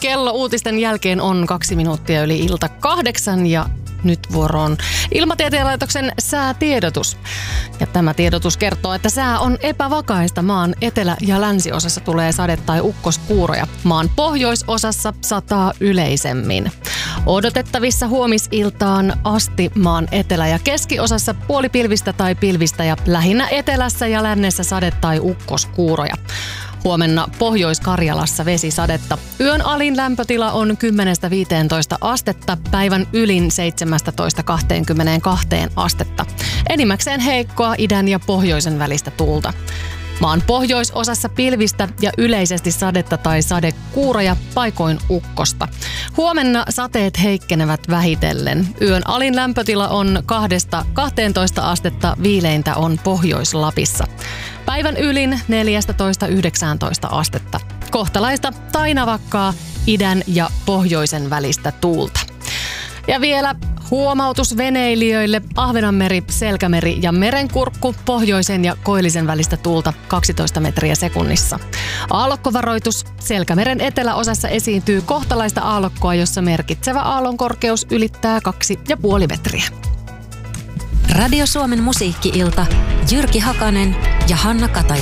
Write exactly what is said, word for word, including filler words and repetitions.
Kello uutisten jälkeen on kaksi minuuttia yli ilta kahdeksan ja nyt vuoroon Ilmatieteen laitoksen säätiedotus. Ja tämä tiedotus kertoo, että sää on epävakaista. Maan etelä- ja länsiosassa tulee sade- tai ukkoskuuroja. Maan pohjoisosassa sataa yleisemmin. Odotettavissa huomisiltaan asti maan etelä- ja keskiosassa puolipilvistä tai pilvistä ja lähinnä etelässä ja lännessä sade- tai ukkoskuuroja. Huomenna Pohjois-Karjalassa vesisadetta. Yön alin lämpötila on kymmenestä viiteentoista astetta, päivän ylin seitsemästätoista kaksikymmentäkaksi astetta. Enimmäkseen heikkoa idän ja pohjoisen välistä tuulta. Maan pohjoisosassa pilvistä ja yleisesti sadetta tai sadekuuroja, paikoin ukkosta. Huomenna sateet heikkenevät vähitellen. Yön alin lämpötila on kahdesta kahteentoista astetta, viileintä on Pohjois-Lapissa. Päivän ylin neljästätoista yhdeksääntoista astetta. Kohtalaista tai navakkaa idän ja pohjoisen välistä tuulta. Ja vielä huomautus veneilijöille: Ahvenanmeri, Selkämeri ja Merenkurkku, pohjoisen ja koillisen välistä tuulta kaksitoista metriä sekunnissa. Aallokkovaroitus: Selkämeren eteläosassa esiintyy kohtalaista aallokkoa, jossa merkitsevä aallonkorkeus ylittää kaksi ja puoli metriä. Radio Suomen musiikki-ilta. Jyrki Hakanen ja Hanna Kataja.